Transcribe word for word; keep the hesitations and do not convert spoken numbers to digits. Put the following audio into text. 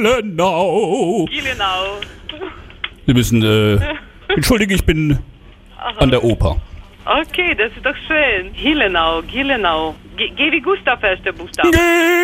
Gielenau. Gielenau. Sie müssen, äh, entschuldigen, ich bin an der Oper. Okay, das ist doch schön. Gielenau, Gielenau. G, G wie Gustav, erster Buchstabe. G